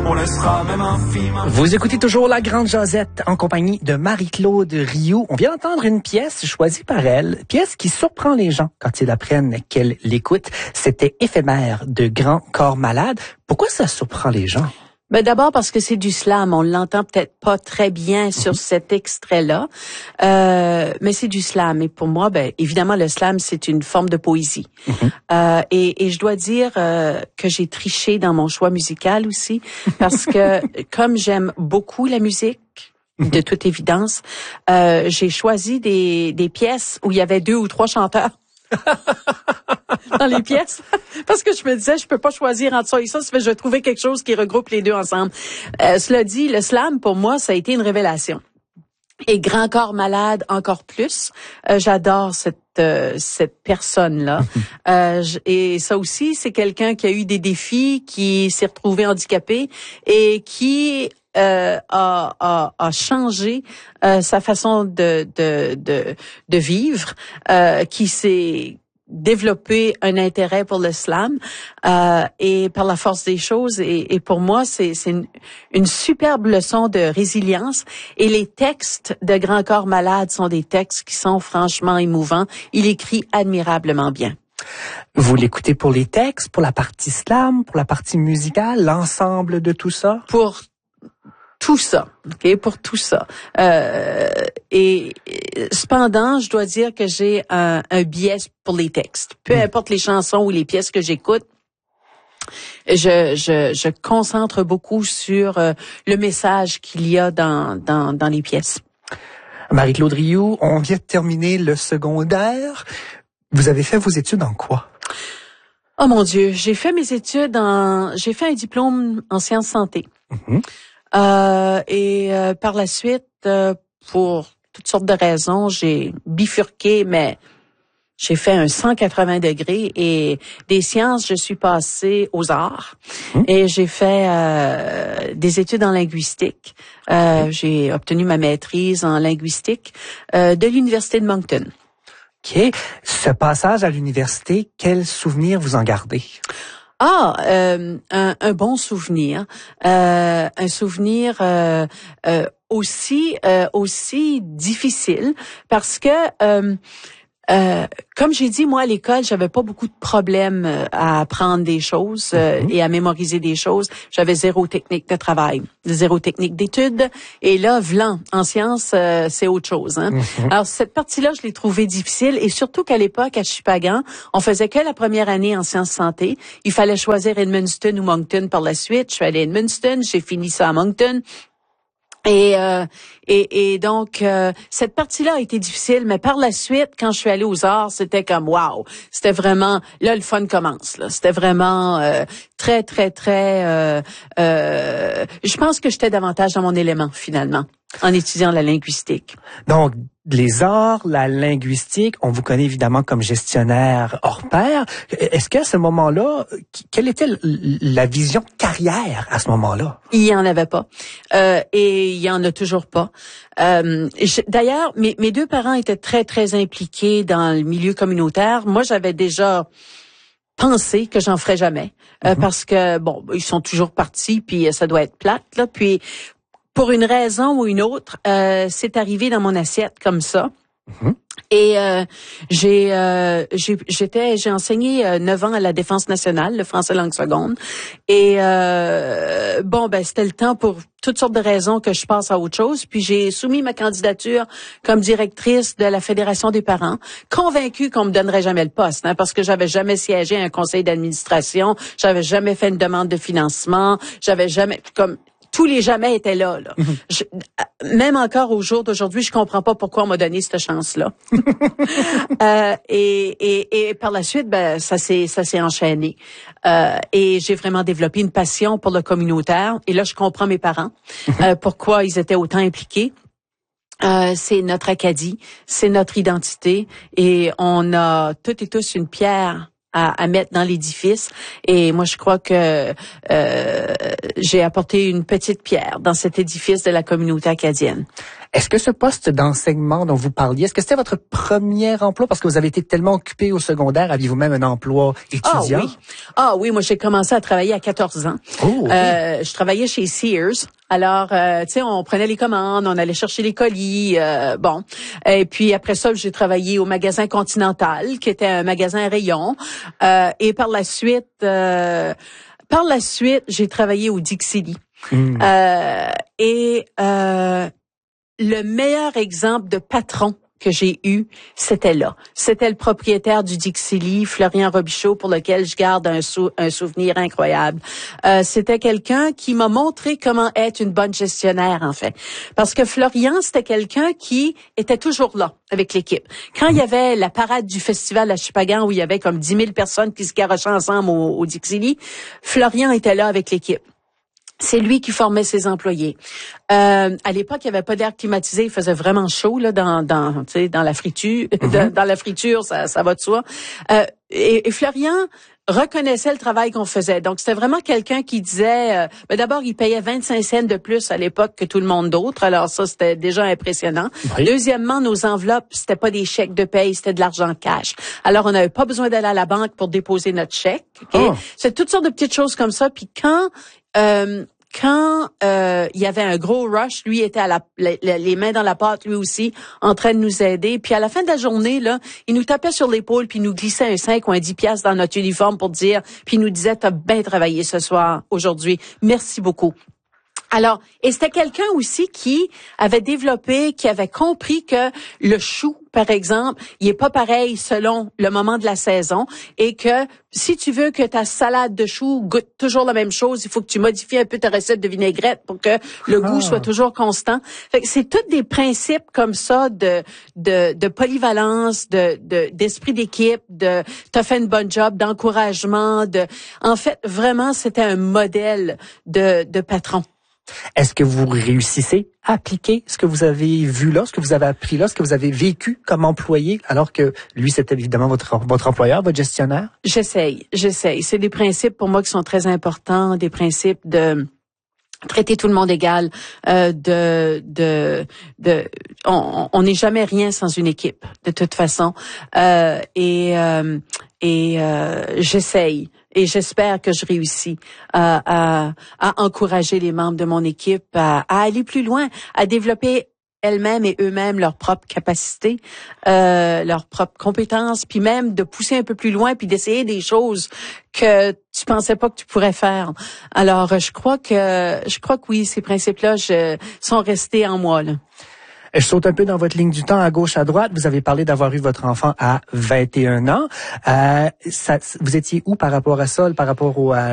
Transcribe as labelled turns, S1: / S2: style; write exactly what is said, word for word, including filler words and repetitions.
S1: on laissera même infime.
S2: Vous écoutez toujours La Grande Josette en compagnie de Marie-Claude Rioux. On vient d'entendre une pièce choisie par elle, pièce qui surprend les gens quand ils apprennent qu'elle l'écoute. C'était Éphémère de Grand Corps Malade. Pourquoi ça surprend les gens?
S3: Ben d'abord parce que c'est du slam, on l'entend peut-être pas très bien sur mm-hmm. cet extrait-là, euh, mais c'est du slam. Et pour moi, ben évidemment, le slam c'est une forme de poésie. Mm-hmm. Euh, et, et je dois dire euh, que j'ai triché dans mon choix musical aussi, parce que comme j'aime beaucoup la musique, de toute évidence, euh, j'ai choisi des, des pièces où il y avait deux ou trois chanteurs. Dans les pièces, parce que je me disais je peux pas choisir entre ça et ça, je vais trouver quelque chose qui regroupe les deux ensemble. Euh, cela dit, le slam pour moi ça a été une révélation. Et Grand Corps Malade encore plus. Euh, j'adore cette euh, cette personne-là. euh, et ça aussi, c'est quelqu'un qui a eu des défis, qui s'est retrouvé handicapé et qui euh, a, a, a changé euh, sa façon de de de, de vivre, euh, qui s'est développer un intérêt pour le slam euh, et par la force des choses et, et pour moi c'est c'est une, une superbe leçon de résilience et les textes de Grand Corps Malade sont des textes qui sont franchement émouvants. Il écrit admirablement bien.
S2: Vous l'écoutez pour les textes, pour la partie slam, pour la partie musicale, l'ensemble de tout ça?
S3: Pour tout ça, ok, pour tout ça. Euh, et, et cependant, je dois dire que j'ai un, un biais pour les textes. Peu mmh. importe les chansons ou les pièces que j'écoute, je, je, je concentre beaucoup sur euh, le message qu'il y a dans, dans, dans les pièces.
S2: Marie-Claude Rioux, on vient de terminer le secondaire. Vous avez fait vos études en quoi?
S3: Oh mon Dieu, j'ai fait mes études en, j'ai fait un diplôme en sciences santé. Mmh. Euh, et euh, par la suite, euh, pour toutes sortes de raisons, j'ai bifurqué, mais j'ai fait un cent quatre-vingts degrés et des sciences, je suis passée aux arts mmh. et j'ai fait euh, des études en linguistique. Euh, j'ai obtenu ma maîtrise en linguistique euh, de l'Université de Moncton.
S2: OK. Ce passage à l'université, quel souvenir vous en gardez?
S3: Ah, euh, un, un bon souvenir, euh, un souvenir euh, euh, aussi euh, aussi difficile parce que euh, euh, comme j'ai dit, moi à l'école, j'avais pas beaucoup de problèmes à apprendre des choses euh, mm-hmm. et à mémoriser des choses. J'avais zéro technique de travail, zéro technique d'études. Et là, vlan, en sciences, euh, c'est autre chose. Hein? Mm-hmm. Alors cette partie-là, je l'ai trouvée difficile et surtout qu'à l'époque, à Chupagan, on faisait que la première année en sciences santé. Il fallait choisir Edmundston ou Moncton par la suite. Je suis allée à Edmundston, j'ai fini ça à Moncton. Et, euh, et et donc euh, cette partie-là a été difficile, mais par la suite, quand je suis allée aux arts, c'était comme wow, c'était vraiment là le fun commence. Là, c'était vraiment euh, très très très. Euh, euh, je pense que j'étais davantage dans mon élément finalement en étudiant la linguistique.
S2: Donc les arts, la linguistique, on vous connaît évidemment comme gestionnaire hors pair. Est-ce qu'à ce moment-là, quelle était la vision carrière à ce moment-là?
S3: Il y en avait pas. Euh, et il y en a toujours pas. Euh, je, d'ailleurs, mes, mes deux parents étaient très, très impliqués dans le milieu communautaire. Moi, j'avais déjà pensé que j'en ferais jamais. Euh, mm-hmm. Parce que, bon, ils sont toujours partis, puis ça doit être plate, là. Puis, pour une raison ou une autre, euh, c'est arrivé dans mon assiette comme ça. Mm-hmm. Et euh, j'ai, euh, j'ai, j'étais, j'ai enseigné euh, neuf ans à la Défense nationale, le français langue seconde. Et euh, bon, ben c'était le temps pour toutes sortes de raisons que je passe à autre chose. Puis j'ai soumis ma candidature comme directrice de la Fédération des parents, convaincue qu'on me donnerait jamais le poste, hein, parce que j'avais jamais siégé à un conseil d'administration, j'avais jamais fait une demande de financement, j'avais jamais comme tous les jamais étaient là. là. Mm-hmm. Je, même encore au jour d'aujourd'hui, je comprends pas pourquoi on m'a donné cette chance-là. euh, et, et, et par la suite, ben ça s'est ça s'est enchaîné. Euh, et j'ai vraiment développé une passion pour le communautaire. Et là, je comprends mes parents euh, pourquoi ils étaient autant impliqués. Euh, c'est notre Acadie, c'est notre identité, et on a toutes et tous une pierre À, à mettre dans l'édifice. Et moi, je crois que euh, j'ai apporté une petite pierre dans cet édifice de la communauté acadienne.
S2: Est-ce que ce poste d'enseignement dont vous parliez, est-ce que c'était votre premier emploi? Parce que vous avez été tellement occupé au secondaire, aviez-vous même un emploi étudiant?
S3: Ah oui. Ah oui, moi j'ai commencé à travailler à quatorze ans.
S2: Oh, okay.
S3: euh, je travaillais chez Sears. Alors, euh, tu sais, on prenait les commandes, on allait chercher les colis, euh, bon. Et puis après ça, j'ai travaillé au magasin Continental, qui était un magasin rayon. Euh, et par la suite, euh, par la suite, j'ai travaillé au Dixie. Mm. Euh, et euh, le meilleur exemple de patron que j'ai eu, c'était là. C'était le propriétaire du Dixie, Florian Robichaud, pour lequel je garde un, sou- un souvenir incroyable. Euh, c'était quelqu'un qui m'a montré comment être une bonne gestionnaire, en fait. Parce que Florian, c'était quelqu'un qui était toujours là avec l'équipe. Quand il y avait la parade du festival à Chupagan, où il y avait comme dix mille personnes qui se garochaient ensemble au, au Dixie, Florian était là avec l'équipe. C'est lui qui formait ses employés. Euh, à l'époque, il n'y avait pas d'air climatisé, il faisait vraiment chaud là dans dans tu sais dans la friture, mm-hmm. dans, dans la friture, ça ça va de soi. Euh, et, et Florian reconnaissait le travail qu'on faisait. Donc c'était vraiment quelqu'un qui disait euh, ben d'abord il payait vingt-cinq cents de plus à l'époque que tout le monde d'autre. Alors ça c'était déjà impressionnant. Oui. Deuxièmement, nos enveloppes, c'était pas des chèques de paye, c'était de l'argent cash. Alors on n'avait pas besoin d'aller à la banque pour déposer notre chèque. Okay? Oh. C'est toutes sortes de petites choses comme ça. Puis quand Euh, quand euh, il y avait un gros rush, lui était à la, les, les mains dans la pâte, lui aussi, en train de nous aider. Puis à la fin de la journée, là, il nous tapait sur l'épaule, puis il nous glissait un cinq ou un dix piastres dans notre uniforme pour dire, puis il nous disait, t'as bien travaillé ce soir, aujourd'hui. Merci beaucoup. Alors, et c'était quelqu'un aussi qui avait développé, qui avait compris que le chou, par exemple, il est pas pareil selon le moment de la saison et que si tu veux que ta salade de chou goûte toujours la même chose, il faut que tu modifies un peu ta recette de vinaigrette pour que le ah. goût soit toujours constant. Fait que c'est tous des principes comme ça de de, de polyvalence, de, de d'esprit d'équipe, de t'as fait une bonne job, d'encouragement, de en fait vraiment c'était un modèle de de patron.
S2: Est-ce que vous réussissez à appliquer ce que vous avez vu là, ce que vous avez appris là, ce que vous avez vécu comme employé, alors que lui, c'était évidemment votre, votre employeur, votre gestionnaire?
S3: J'essaye, j'essaye. C'est des principes pour moi qui sont très importants, des principes de traiter tout le monde égal, euh, de de de on n'est jamais rien sans une équipe de toute façon euh, et euh, et euh, j'essaye et j'espère que je réussis à, à à encourager les membres de mon équipe à, à aller plus loin, à développer elles-mêmes et eux-mêmes leurs propres capacités, euh, leurs propres compétences, puis même de pousser un peu plus loin, puis d'essayer des choses que tu pensais pas que tu pourrais faire. Alors, je crois que je crois que oui, ces principes-là je, sont restés en moi, là.
S2: Je saute un peu dans votre ligne du temps à gauche, à droite. Vous avez parlé d'avoir eu votre enfant à vingt et un ans. Euh, ça, vous étiez où par rapport à ça, par rapport au, à